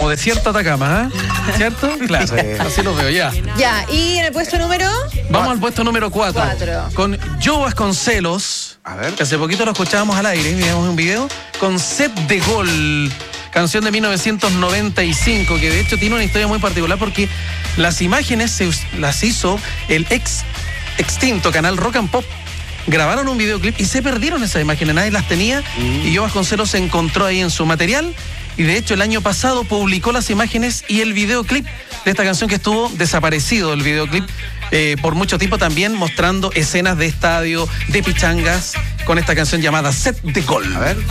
como desierto Atacama, ¿cierto? Claro, así lo veo, ya. Ya, y en el puesto número... Vamos al puesto número 4. Con Joe Vasconcelos. A ver. Que hace poquito lo escuchábamos al aire, vimos un video. Con Set de Gol. Canción de 1995, que de hecho tiene una historia muy particular porque las imágenes las hizo el extinto canal Rock and Pop. Grabaron un videoclip y se perdieron esas imágenes, nadie las tenía y Joe Vasconcelos se encontró ahí en su material y de hecho el año pasado publicó las imágenes y el videoclip de esta canción que estuvo desaparecido, el videoclip por mucho tiempo también mostrando escenas de estadio, de pichangas con esta canción llamada Set de Gol. A ver.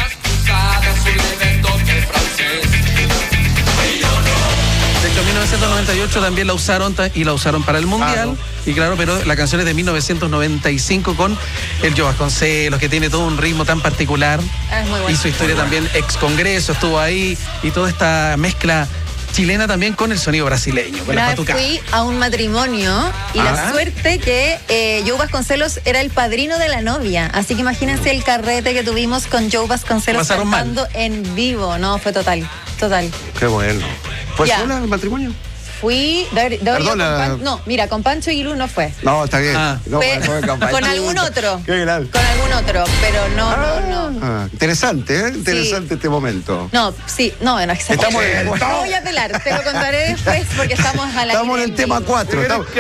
De hecho, en 1998 también la usaron y la usaron para el Mundial. Claro. Y claro, pero la canción es de 1995 con el Joe Vasconcelos, que tiene todo un ritmo tan particular. Es muy bueno. Y su historia también, ex Congreso, estuvo ahí. Y toda esta mezcla chilena también con el sonido brasileño. Una vez fui a un matrimonio y la suerte que Joe Vasconcelos era el padrino de la novia. Así que imagínense el carrete que tuvimos con Joe Vasconcelos cantando en vivo. No, fue total. Qué bueno. ¿Fue sola el matrimonio? Fui... Perdona. No, mira, con Pancho y Lu no fue. No, está bien. No, con algún otro. Qué grande. Con algún otro, pero no. Interesante, interesante este momento. No, Estamos no voy a apelar, te lo contaré después porque estamos a la Estamos en el tema 4.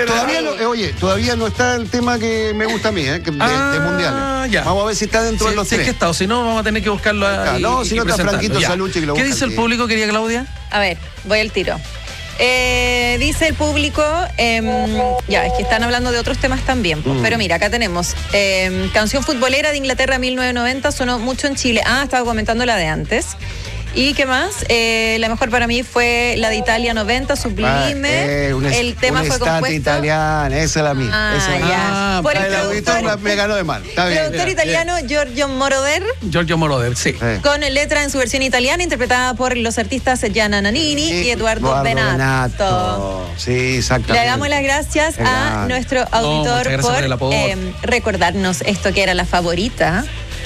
Todavía no está el tema que me gusta a mí, de mundiales. Ya. Vamos a ver si está dentro de los tres. Es que está, o si no, vamos a tener que buscarlo ahí. No, si no está Franquito Salucci que lo busca. ¿Qué dice el público, querida Claudia? A ver, voy al tiro. Dice el público, es que están hablando de otros temas también, pero mira, acá tenemos canción futbolera de Inglaterra 1990, sonó mucho en Chile. Estaba comentando la de antes. ¿Y qué más? La mejor para mí fue la de Italia 90, Sublime. El tema fue compuesto... italiana, esa es la mía. Ya. Por el productor me ganó de mal. Está bien. Productor italiano Giorgio Moroder, sí. Con letra en su versión italiana, interpretada por los artistas Gianna Nannini y Eduardo Benato. Sí, exactamente. Le damos las gracias a nuestro auditor por recordarnos esto que era la favorita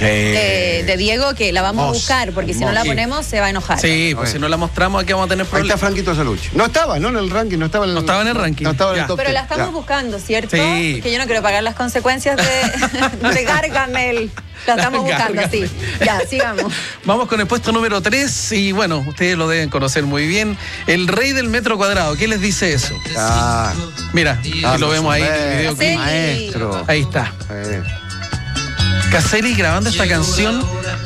de Diego, que la vamos a buscar, porque si no la ponemos se va a enojar. Sí, pues si no la mostramos aquí vamos a tener problemas. Ahí está Franquito Salucci. No estaba, ¿no? En el ranking, no estaba en el ranking. No estaba en el top 10. Pero la estamos buscando, ¿cierto? Sí. Que yo no quiero pagar las consecuencias de Gargamel. La estamos buscando, sí. Ya, sigamos. Vamos con el puesto número 3 y bueno, ustedes lo deben conocer muy bien. El rey del metro cuadrado. ¿Qué les dice eso? Mira, lo vemos ahí en el videoclip. Maestro. Ahí está. Caselli grabando esta canción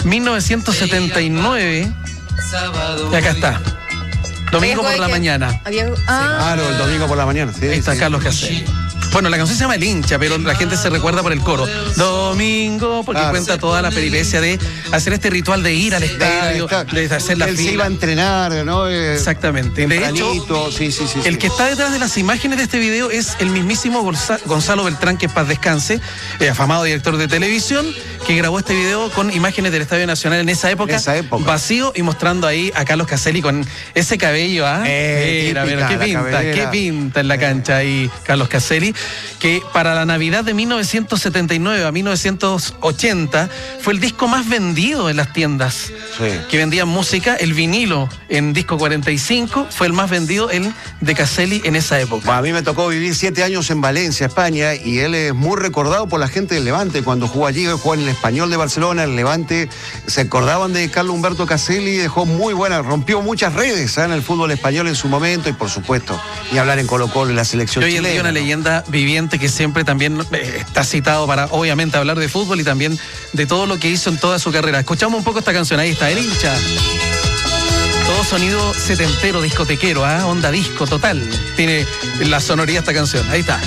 1979 y acá está. Domingo por la mañana. Claro, el domingo por la mañana. Sí, ahí está Carlos Caselli. Bueno, la canción se llama El Hincha, pero la gente se recuerda por el coro. Domingo, porque cuenta toda la peripecia de hacer este ritual de ir al estadio, de hacer la fila. Él se iba a entrenar, ¿no? Exactamente. De hecho, el que está detrás de las imágenes de este video es el mismísimo Gonzalo Beltrán, que paz descanse, afamado director de televisión, que grabó este video con imágenes del Estadio Nacional en esa época. Vacío y mostrando ahí a Carlos Caselli con ese cabello. Mira, qué pinta en la cancha ahí Carlos Caselli. Que para la Navidad de 1979 a 1980 fue el disco más vendido en las tiendas que vendían música. El vinilo en disco 45 fue el más vendido, el de Caselli en esa época. A mí me tocó vivir 7 años en Valencia, España, y él es muy recordado por la gente del Levante. Cuando jugó allí, jugó en el Español de Barcelona, el Levante, se acordaban de Carlos Humberto Caselli, dejó muy buena, rompió muchas redes en el fútbol español en su momento, y por supuesto, ni hablar en Colo-Colo, en la selección chilena. Hoy en día una leyenda viviente que siempre también está citado para obviamente hablar de fútbol y también de todo lo que hizo en toda su carrera. Escuchamos un poco esta canción, ahí está, El Hincha. Todo sonido setentero, discotequero, onda disco total. Tiene la sonoridad esta canción, ahí está.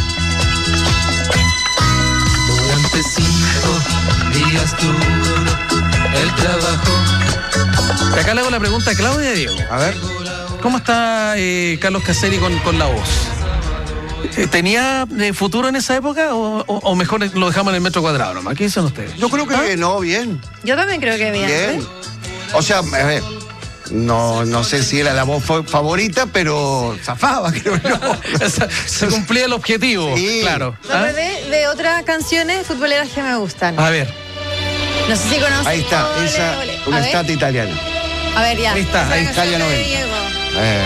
Durante 5 días duro el trabajo. Y acá le hago la pregunta a Claudia y Diego. A ver. ¿Cómo está Carlos Caselli con la voz? ¿Tenía futuro en esa época o mejor lo dejamos en el metro cuadrado nomás? ¿Qué dicen ustedes? Yo creo que bien. Yo también creo que bien. O sea, a ver, no sé si era la voz favorita, pero zafaba, creo yo. Se cumplía el objetivo, claro. De otras canciones futboleras que me gustan. A ver. No sé si conoces. Ahí está, una estat italiana. A ver, ya. Ahí está, Italia 90.